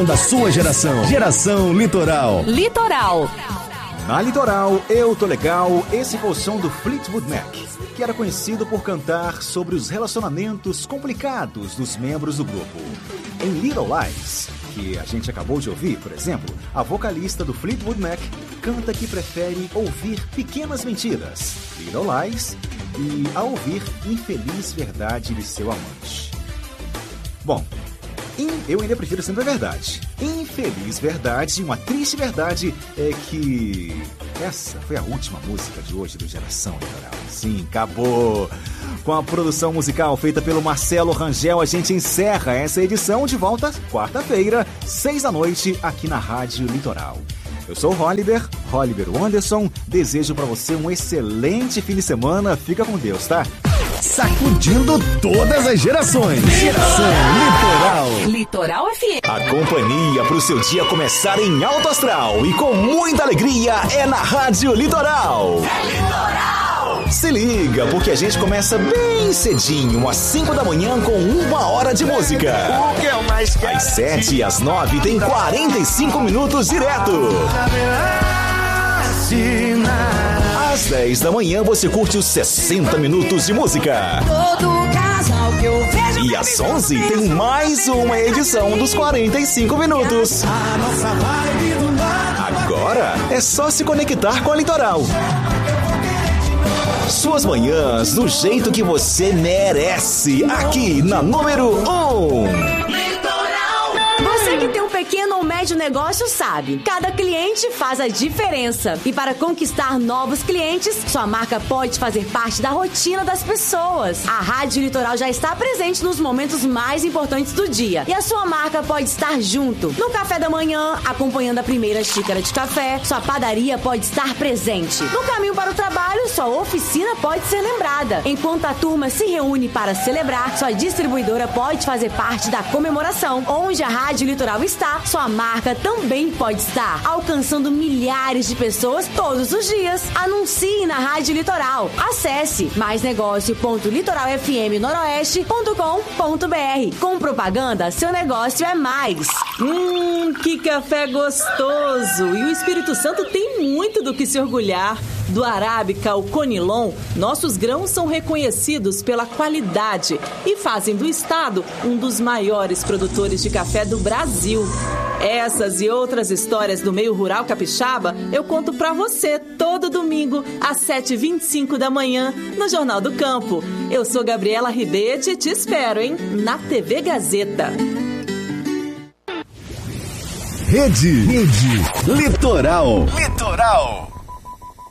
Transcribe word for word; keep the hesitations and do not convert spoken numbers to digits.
som da sua geração. Geração Litoral. Litoral. Na Litoral, Eu Tô Legal, esse foi o som do Fleetwood Mac, que era conhecido por cantar sobre os relacionamentos complicados dos membros do grupo. Em Little Lies, que a gente acabou de ouvir, por exemplo, a vocalista do Fleetwood Mac canta que prefere ouvir pequenas mentiras, Little Lies, e a ouvir infeliz verdade de seu amante. Bom, eu ainda prefiro sempre a verdade. Infeliz verdade, uma triste verdade é que essa foi a última música de hoje do Geração Litoral. Sim, acabou. Com a produção musical feita pelo Marcelo Rangel, a gente encerra essa edição de volta quarta-feira, seis da noite, aqui na Rádio Litoral. Eu sou o Holliber, Holliber Anderson. Desejo pra você um excelente fim de semana. Fica com Deus, tá? Sacudindo todas as gerações. Geração Litoral. Litoral F M. A companhia pro seu dia começar em alto astral e com muita alegria é na Rádio Litoral. É Litoral. Se liga, porque a gente começa bem cedinho, às cinco da manhã, com uma hora de música. O que eu mais quero. Às sete e às nove tem quarenta e cinco minutos direto. Às dez da manhã você curte os sessenta minutos de música. E às onze tem mais uma edição dos quarenta e cinco minutos. Agora é só se conectar com a Litoral. Suas manhãs do jeito que você merece, aqui na número um. Você que tem um pequeno ou médio negócio sabe, cada cliente faz a diferença. E para conquistar novos clientes, sua marca pode fazer parte da rotina das pessoas. A Rádio Litoral já está presente nos momentos mais importantes do dia. E a sua marca pode estar junto. No café da manhã, acompanhando a primeira xícara de café, sua padaria pode estar presente. No caminho para o trabalho, sua oficina pode ser lembrada. Enquanto a turma se reúne para celebrar, sua distribuidora pode fazer parte da comemoração. Onde a Rádio Litoral está, sua marca também pode estar, alcançando milhares de pessoas todos os dias. Anuncie na Rádio Litoral. Acesse mais negócio ponto litoral f m noroeste ponto com ponto b r. Com propaganda, seu negócio é mais. Hum, que café gostoso! E o Espírito Santo tem muito do que se orgulhar. Do Arábica ao Conilon, nossos grãos são reconhecidos pela qualidade e fazem do estado um dos maiores produtores de café do Brasil. Essas e outras histórias do meio rural capixaba eu conto pra você todo domingo às sete e vinte e cinco da manhã no Jornal do Campo. Eu sou Gabriela Ribete e te espero, hein? Na T V Gazeta. Rede, Rede Litoral. Litoral.